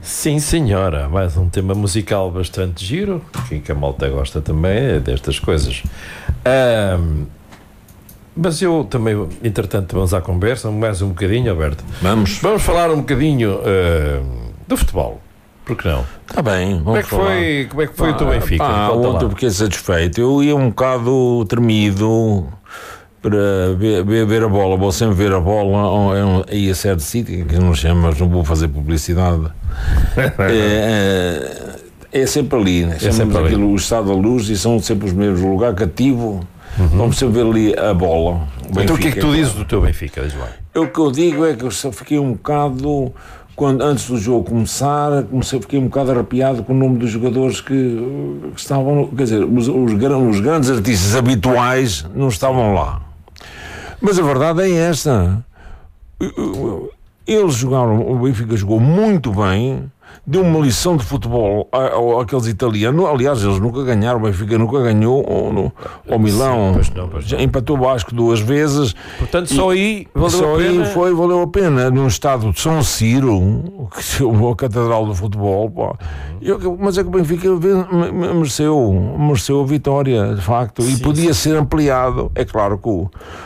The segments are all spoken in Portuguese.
Sim, senhora. Mais um tema musical bastante giro, que a malta gosta também destas coisas. Mas eu também, entretanto, vamos à conversa, mais um bocadinho, Alberto. Vamos falar um bocadinho do futebol. Por que não? Está bem, como é que foi o teu Benfica? Ontem fiquei satisfeito. Eu ia um bocado tremido para ver a bola. Vou sempre ver a bola aí a certo sítio, que não chama, mas não vou fazer publicidade. É sempre ali, né? Sempre ali. O Estado da Luz, e são sempre os mesmos lugar cativo. Vamos sempre ver ali a bola. Então o que é que tu dizes do teu Benfica? Diz lá. O que eu digo é que eu só fiquei um bocado... Antes do jogo começar, fiquei um bocado arrepiado com o nome dos jogadores que estavam, quer dizer, os grandes artistas habituais não estavam lá. Mas a verdade é esta. Eles jogaram, o Benfica jogou muito bem, deu uma lição de futebol àqueles italianos. Aliás, eles nunca ganharam, o Benfica nunca ganhou ao Milão. Pois não. Já empatou o Vasco 2 vezes. Portanto, só aí valeu a pena. Num estado de São Ciro, que é a catedral do futebol. Mas é que o Benfica mereceu a vitória, de facto, e podia ser ampliado. É claro que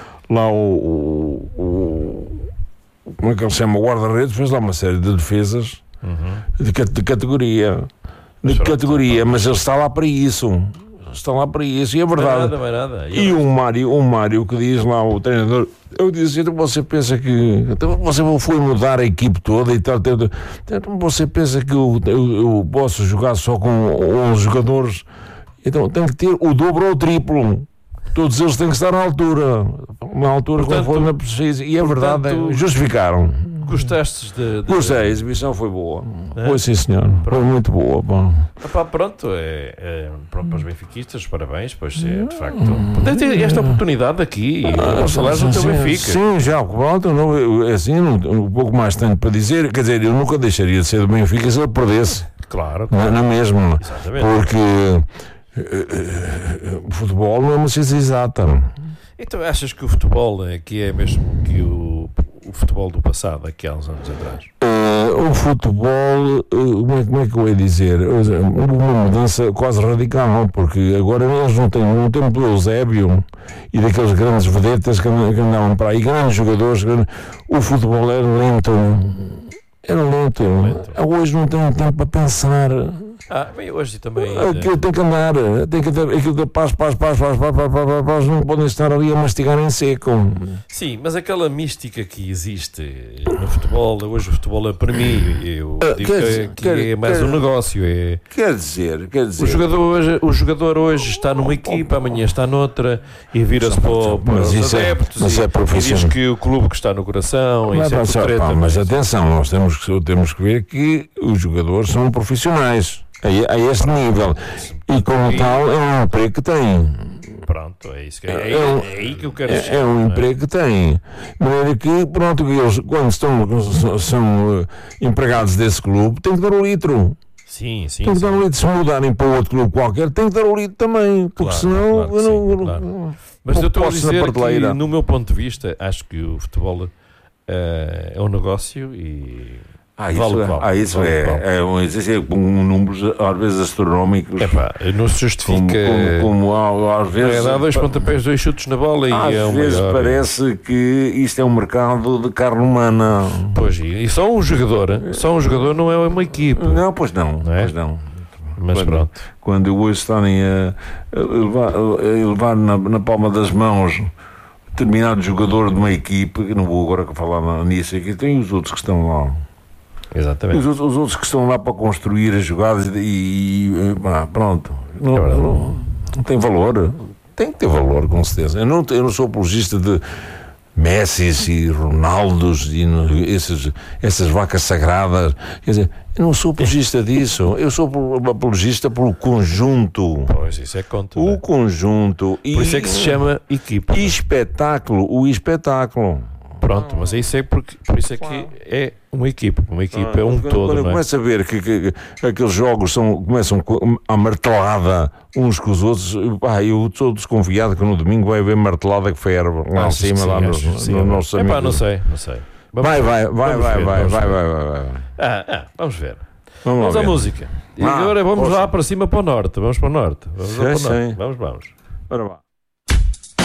como é que ele se chama? O guarda-redes fez lá uma série de defesas de categoria, mas ele está lá para isso. E é verdade. Não é nada. E o Mário que diz lá, o treinador, eu disse, então você pensa que você foi mudar a equipe toda e tal, então você pensa que eu posso jogar só com 11 jogadores? Então tem que ter o dobro ou o triplo. Todos eles têm que estar na altura, portanto, conforme precisa. E é verdade, justificaram. Gostaste de... Gostei, a exibição foi boa. Foi, sim, senhor. Foi muito boa. Pronto, para os benfiquistas, parabéns, pois é, de facto. Ter esta oportunidade aqui e falar do teu Benfica. Sim, já, pronto, assim, um pouco mais tenho para dizer. Quer dizer, eu nunca deixaria de ser do Benfica se ele perdesse. Claro. Não mesmo. Exatamente. Porque o futebol não é uma ciência exata. Então achas que o futebol aqui é mesmo que o futebol do passado, aqui há uns anos atrás? O futebol, como é que eu ia dizer? Uma mudança quase radical, porque agora eles não têm um tempo do Eusébio e daqueles grandes vedetas que andavam para aí, grandes jogadores. O futebol era lento. Hoje não tem tempo para pensar. Bem, hoje também. Aquilo tem que andar, tem que ter aquilo de paz, não podem estar ali a mastigar em seco. Sim, mas aquela mística que existe no futebol, hoje o futebol para mim, eu digo que é mais um negócio. Quer dizer. O jogador hoje está numa equipa, amanhã está noutra e vira-se para os adeptos e diz que o clube que está no coração. Mas atenção, nós temos que ver que os jogadores são profissionais. A este nível. E como tal, é um emprego que tem. Pronto, é isso é aí que eu quero chegar. É um emprego que tem. De maneira que, pronto, eles, quando são empregados desse clube, têm que dar o litro. Sim. Tem que dar o litro. Se mudarem para outro clube qualquer, tem que dar o litro também. Porque senão. Claro. Mas eu estou a dizer que, no meu ponto de vista, acho que o futebol é um negócio e. Isso é um números às vezes astronómicos. Não se justifica. Como às vezes. Dá 2 pontapés, 2 chutes na bola e às vezes parece que isto é um mercado de carne humana. Pois, e só um jogador não é uma equipe. Não, pois não. Mas pronto. Quando hoje estarem a levar na palma das mãos determinado jogador de uma equipe, que não vou agora falar nisso aqui, tem os outros que estão lá. Exatamente. Os outros que estão lá para construir as jogadas pronto. Não tem valor. Tem que ter valor, com certeza. Eu não sou apologista de Messis e Ronaldos e essas vacas sagradas. Quer dizer, eu não sou apologista disso. Eu sou apologista pelo conjunto. Pois, isso é conta. O conjunto. Por isso é que se chama equipa. O espetáculo. Pronto, mas isso é por isso é que é uma equipa é um todo. Quando eu começo a ver que aqueles jogos começam a martelada uns com os outros, eu estou desconfiado que no domingo vai haver martelada que ferve lá em cima, lá nos nossos amigos. Não sei. Vai. Vamos ver. Vamos à música. E agora vamos lá para cima, para o norte. Vamos para o norte. Vamos. Ora, vá.